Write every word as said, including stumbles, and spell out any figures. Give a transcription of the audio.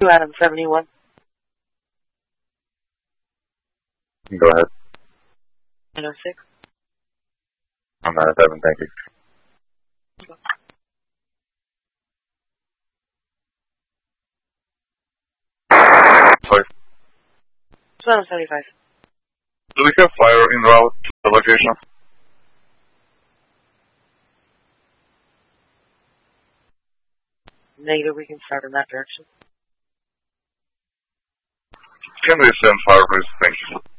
two Adam seventy-one. Go ahead. nine oh six. I'm nine oh seven, thank you. Sorry. Adam seventy-five. Do we have fire en route to the location? Negative, we can start in that direction. Can we send fire, please? Thank you.